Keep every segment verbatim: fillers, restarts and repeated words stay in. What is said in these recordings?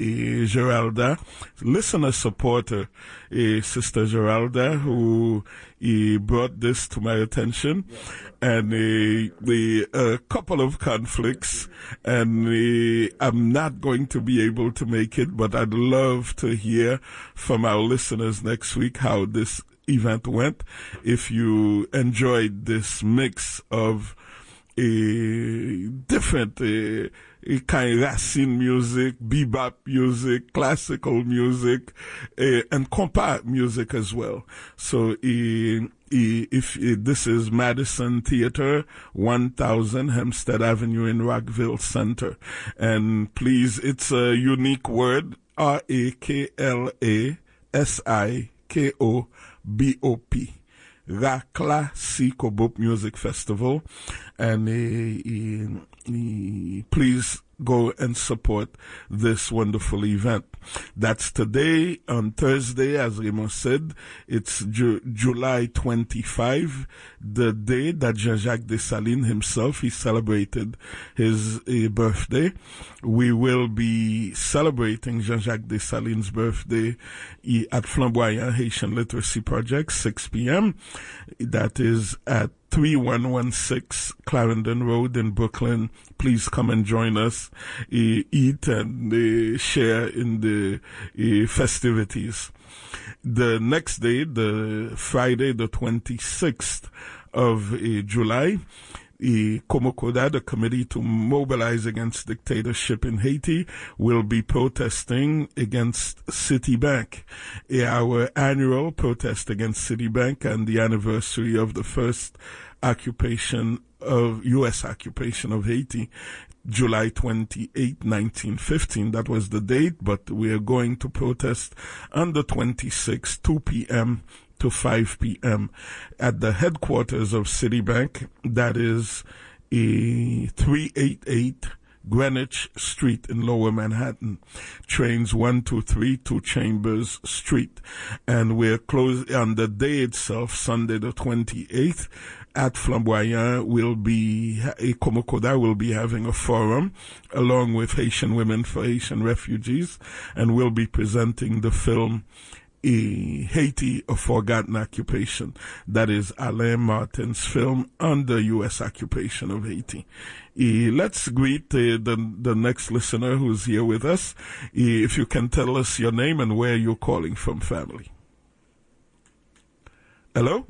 uh, Geralda, listener supporter, uh, Sister Geralda, who uh, brought this to my attention, and uh, the a uh, couple of conflicts, and uh, I'm not going to be able to make it, but I'd love to hear from our listeners next week how this event went. If you enjoyed this mix of a different uh, a kind of Racine music, bebop music, classical music, uh, and compa music as well. So uh, if uh, this is Madison Theater, one thousand Hempstead Avenue in Rockville Center. And please, it's a unique word, R A K L A S I K O B O P. Rakla Sikobop Music Festival, and uh, uh, uh, please go and support this wonderful event. That's today on Thursday, as Raymond said. It's Ju- July twenty-fifth, the day that Jean-Jacques Dessalines himself, he celebrated his uh, birthday. We will be celebrating Jean-Jacques Dessalines' birthday uh, at Flamboyant Haitian Literacy Project, six p.m. That is at thirty-one sixteen Clarendon Road in Brooklyn. Please come and join us, uh, eat and uh, share in the uh, festivities. The next day, the Friday, the twenty-sixth of uh, July, uh, Komokoda, the Committee to Mobilize Against Dictatorship in Haiti, will be protesting against Citibank. Uh, our annual protest against Citibank and the anniversary of the first occupation of U S occupation of Haiti, July twenty-eighth, nineteen fifteen. That was the date, but we are going to protest on the twenty-sixth, two p.m. to five p.m. at the headquarters of Citibank. That is a three eighty-eight Greenwich Street in Lower Manhattan. Trains one two three to Chambers Street. And we're closed on the day itself, Sunday the twenty-eighth. At Flamboyant will be, a Komokoda will be having a forum along with Haitian Women for Haitian Refugees, and we'll be presenting the film A Haiti, A Forgotten Occupation. That is Alain Martin's film on the U S occupation of Haiti. Uh, let's greet uh, the, the next listener who's here with us. Uh, if you can tell us your name and where you're calling from, family. Hello?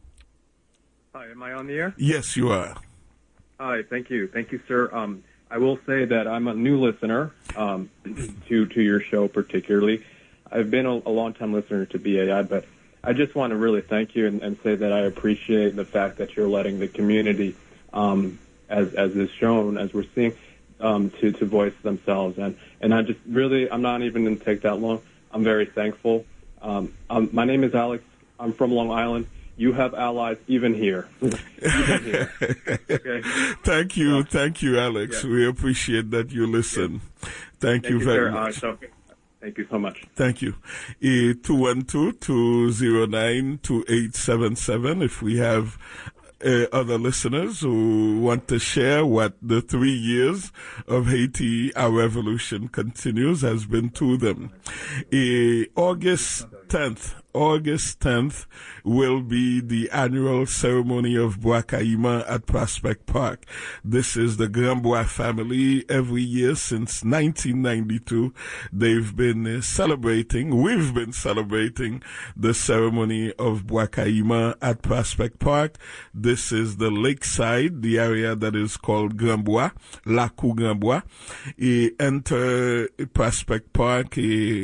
Hi, am I on the air? Yes, you are. Hi, thank you. Thank you, sir. Um, I will say that I'm a new listener um, to, to your show particularly. I've been a, a long-time listener to B A I, but I just want to really thank you and, and say that I appreciate the fact that you're letting the community, um, as as is shown, as we're seeing, um, to, to voice themselves. And, and I just really, I'm not even going to take that long. I'm very thankful. Um, um, my name is Alex. I'm from Long Island. You have allies even here. even here. Okay. Thank you. Thank you, Alex. Yeah. We appreciate that you listen. Yeah. Thank, thank you, you very sir. much. Uh, so, thank you so much. Thank you. Uh, two one two, two zero nine, two eight seven seven. If we have uh, other listeners who want to share what the three years of Haiti, our revolution continues, has been to them. Uh, August tenth. August tenth will be the annual ceremony of Bois Caïman at Prospect Park. This is the Grambois family. Every year since nineteen ninety-two, they've been uh, celebrating, we've been celebrating the ceremony of Bois Caïman at Prospect Park. This is the lakeside, the area that is called Grambois, Lac Grambois. Uh, enter Prospect Park uh,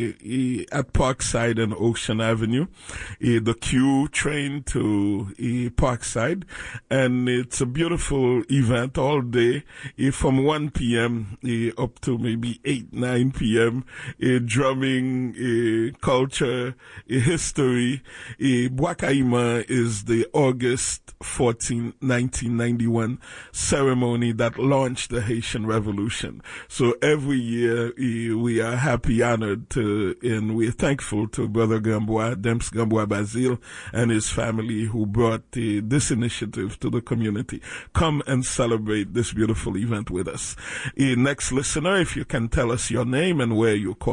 uh, at Parkside and Ocean Avenue. Uh, the Q train to uh, Parkside, and it's a beautiful event all day uh, from one p.m. Uh, up to maybe eight, nine p.m. Uh, drumming, uh, culture, uh, history. Uh, Bois Caïman is the August fourteenth, nineteen ninety-one ceremony that launched the Haitian Revolution. So every year uh, we are happy, honored to, and we're thankful to Brother Grambois, Demps Grambois Basile, and his family who brought uh, this initiative to the community. Come and celebrate this beautiful event with us. Uh, next listener, if you can tell us your name and where you call.